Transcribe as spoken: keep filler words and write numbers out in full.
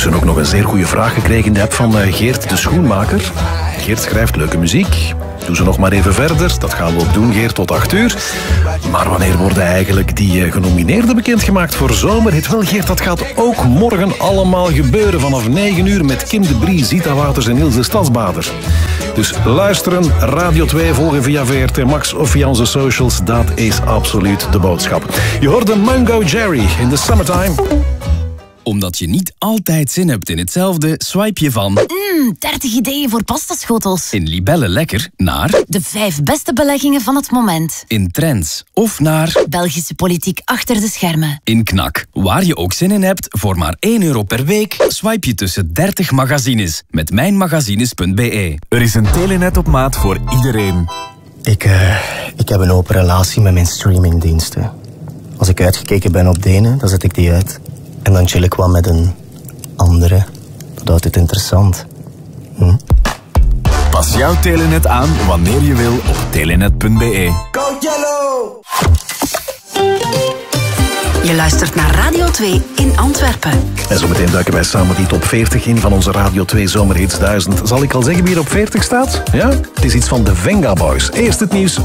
Ondertussen ook nog een zeer goede vraag gekregen in de app van Geert de Schoenmaker. Geert schrijft leuke muziek. Doe ze nog maar even verder. Dat gaan we ook doen, Geert, tot acht uur. Maar wanneer worden eigenlijk die genomineerden bekendgemaakt voor Zomerhit? Wel, Geert, dat gaat ook morgen allemaal gebeuren vanaf negen uur met Kim de Brie, Zita Wouters en Ilse Stadsbader. Dus luisteren, Radio twee volgen via V R T Max of via onze socials. Dat is absoluut de boodschap. Je hoort de Mango Jerry in the Summertime. Omdat je niet altijd zin hebt in hetzelfde, swipe je van... Mmm, dertig ideeën voor pastaschotels. In Libelle Lekker naar... De vijf beste beleggingen van het moment. In Trends. Of naar... Belgische politiek achter de schermen. In Knak. Waar je ook zin in hebt, voor maar één euro per week, swipe je tussen dertig magazines. Met mijnmagazines punt b e. Er is een Telenet op maat voor iedereen. Ik, uh, ik heb een open relatie met mijn streamingdiensten. Als ik uitgekeken ben op de ene, dan zet ik die uit. En dan chill ik wel met een andere. Dat houdt het interessant. Hm? Pas jouw Telenet aan wanneer je wil op telenet punt b e. Go Yellow! Je luistert naar Radio twee in Antwerpen. En zometeen duiken wij samen die top veertig in van onze Radio twee Zomerhits duizend. Zal ik al zeggen wie er op veertig staat? Ja? Het is iets van de Venga Boys. Eerst het nieuws